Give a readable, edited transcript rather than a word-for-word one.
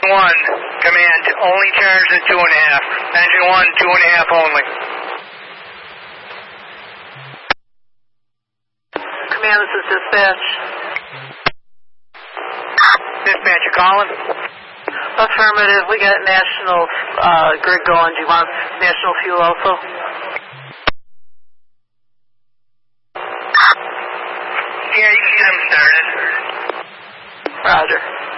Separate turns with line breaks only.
Engine 1, command, only charged at 2.5. Engine 1, 2.5 only.
Command, this is dispatch.
Dispatch, you calling?
Affirmative. We got national grid going. Do you want national fuel also?
Yeah, you can get them started.
Roger.